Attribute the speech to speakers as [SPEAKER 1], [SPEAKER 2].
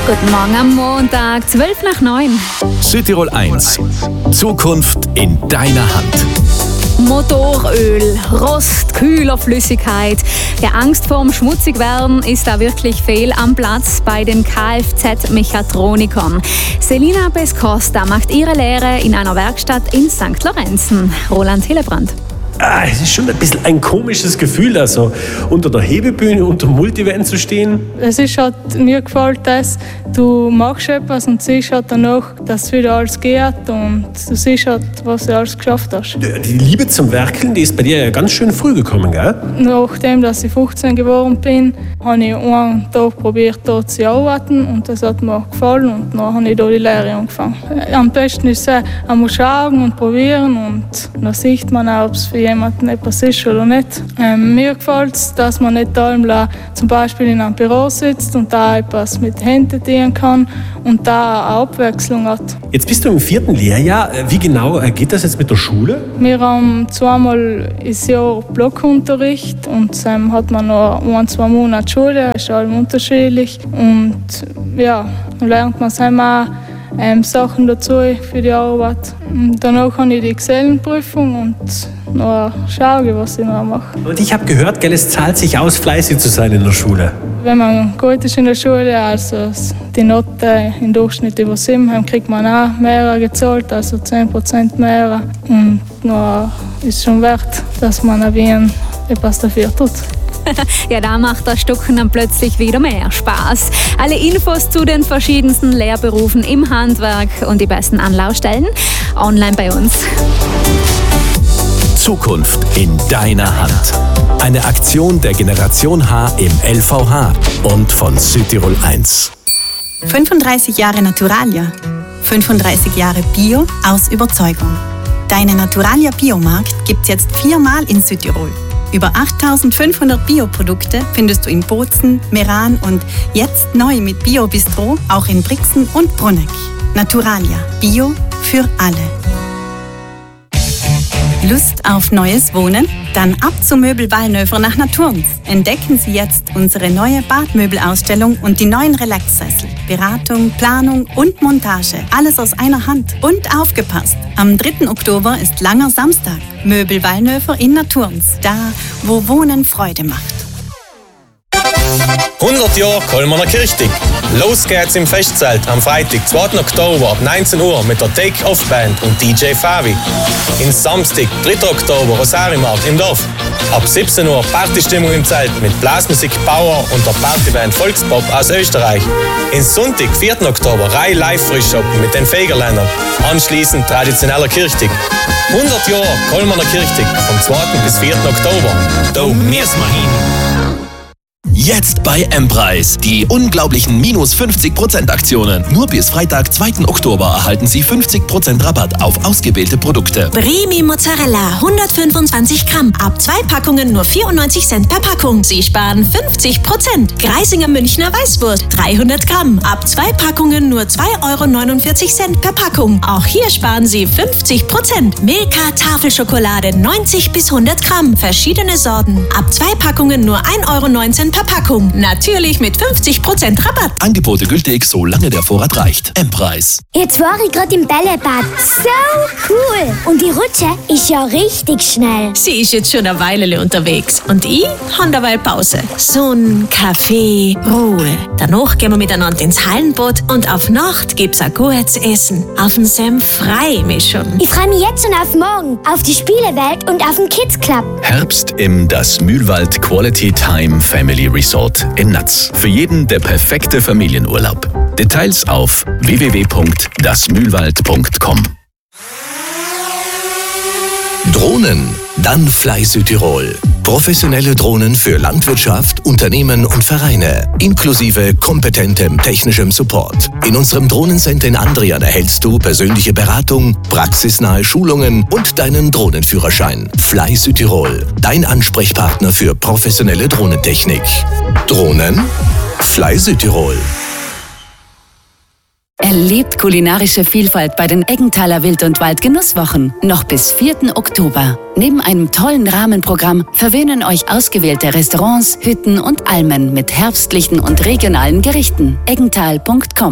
[SPEAKER 1] Guten Morgen am Montag, 8:12.
[SPEAKER 2] Südtirol 1. Zukunft in deiner Hand.
[SPEAKER 1] Motoröl, Rost, Kühlerflüssigkeit. Ja, Angst vorm Schmutzigwerden ist da wirklich fehl am Platz bei den Kfz-Mechatronikern. Selina Bescosta macht ihre Lehre in einer Werkstatt in St. Lorenzen. Roland Hillebrand.
[SPEAKER 3] Es ist schon ein bisschen ein komisches Gefühl, also unter der Hebebühne, unter dem Multivan zu stehen.
[SPEAKER 4] Es ist halt, mir gefällt das, du machst etwas und siehst halt danach, dass wieder alles geht und du siehst halt, was du alles geschafft hast.
[SPEAKER 3] Die Liebe zum Werkeln, die ist bei dir ja ganz schön früh gekommen, gell?
[SPEAKER 4] Nachdem dass ich 15 geworden bin, habe ich einen Tag probiert, dort zu arbeiten und das hat mir gefallen und dann habe ich da die Lehre angefangen. Am besten ist es, man muss schauen und probieren und dann sieht man auch, ob es für jemanden etwas ist oder nicht. Mir gefällt es, dass man nicht allem zum Beispiel in einem Büro sitzt und da etwas mit den Händen dienen kann und da eine Abwechslung hat.
[SPEAKER 3] Jetzt bist du im 4. Lehrjahr. Wie genau geht das jetzt mit der Schule?
[SPEAKER 4] Wir haben zweimal ins Jahr Blockunterricht und dann hat man noch 1-2 Monate Schule, das ist allem unterschiedlich. Und ja, dann lernt man auch Sachen dazu für die Arbeit. Und danach habe ich die Gesellenprüfung und noch schaue, was ich noch mache.
[SPEAKER 3] Und ich habe gehört, gell, es zahlt sich aus, fleißig zu sein in der Schule.
[SPEAKER 4] Wenn man gut ist in der Schule, also die Note im Durchschnitt über 7 haben, kriegt man auch mehr gezahlt, also 10% mehr. Und noch ist schon wert, dass man ein wenig etwas dafür tut.
[SPEAKER 1] Ja, da macht das Stocken dann plötzlich wieder mehr Spaß. Alle Infos zu den verschiedensten Lehrberufen im Handwerk und die besten Anlaufstellen online bei uns.
[SPEAKER 2] Zukunft in deiner Hand. Eine Aktion der Generation H im LVH und von Südtirol 1.
[SPEAKER 5] 35 Jahre Naturalia. 35 Jahre Bio aus Überzeugung. Deine Naturalia Biomarkt gibt's jetzt 4-mal in Südtirol. Über 8500 Bioprodukte findest du in Bozen, Meran und jetzt neu mit Bio-Bistro auch in Brixen und Bruneck. Naturalia. Bio für alle. Lust auf neues Wohnen? Dann ab zu Möbel Wallnöfer nach Naturns. Entdecken Sie jetzt unsere neue Badmöbelausstellung und die neuen Relaxsessel. Beratung, Planung und Montage. Alles aus einer Hand. Und aufgepasst! Am 3. Oktober ist langer Samstag. Möbel Wallnöfer in Naturns. Da, wo Wohnen Freude macht.
[SPEAKER 6] 100 Jahre Kolmaner Kirchtig. Los geht's im Festzelt am Freitag, 2. Oktober ab 19 Uhr mit der Take-Off-Band und DJ Favi. In Samstag, 3. Oktober, Rosarimarkt im Dorf. Ab 17 Uhr Partystimmung im Zelt mit Blasmusik Power und der Partyband Volkspop aus Österreich. In Sonntag, 4. Oktober, Rai Live-Frühschoppen mit den Fegerländern. Anschließend traditioneller Kirchtig. 100 Jahre Kolmaner Kirchtig vom 2. bis 4. Oktober. Da müssen wir hin.
[SPEAKER 2] Jetzt bei M-Preis. Die unglaublichen -50% Aktionen. Nur bis Freitag, 2. Oktober erhalten Sie 50% Rabatt auf ausgewählte Produkte.
[SPEAKER 7] Bremi Mozzarella 125 Gramm. Ab 2 Packungen nur 94 Cent per Packung. Sie sparen 50%. Greisinger Münchner Weißwurst 300 Gramm. Ab 2 Packungen nur 2,49 Euro per Packung. Auch hier sparen Sie 50%. Milka Tafelschokolade 90 bis 100 Gramm. Verschiedene Sorten. Ab 2 Packungen nur 1,19 Euro per Packung. Natürlich mit 50% Rabatt.
[SPEAKER 2] Angebote gültig, solange der Vorrat reicht. M-Preis.
[SPEAKER 8] Jetzt war ich gerade im Bällebad. So cool. Und die Rutsche ist ja richtig schnell.
[SPEAKER 7] Sie ist jetzt schon eine Weile unterwegs. Und ich habe dabei Pause. Sonne, Kaffee, Ruhe. Danach gehen wir miteinander ins Hallenbad und auf Nacht gibt's ein gutes Essen. Auf den Senf frei mich schon.
[SPEAKER 8] Ich freue mich jetzt schon auf morgen, auf die Spielewelt und auf den Kids Club.
[SPEAKER 2] Herbst im Das Mühlwald Quality Time Family Resort in Natz. Für jeden der perfekte Familienurlaub. Details auf www.dasmühlwald.com. Drohnen, dann Fly Südtirol. Professionelle Drohnen für Landwirtschaft, Unternehmen und Vereine, inklusive kompetentem technischem Support. In unserem Drohnencenter in Andrian erhältst du persönliche Beratung, praxisnahe Schulungen und deinen Drohnenführerschein. Fly Südtirol, dein Ansprechpartner für professionelle Drohnentechnik. Drohnen? Fly Südtirol.
[SPEAKER 9] Erlebt kulinarische Vielfalt bei den Eggenthaler Wild- und Waldgenusswochen. Noch bis 4. Oktober. Neben einem tollen Rahmenprogramm verwöhnen euch ausgewählte Restaurants, Hütten und Almen mit herbstlichen und regionalen Gerichten. eggenthal.com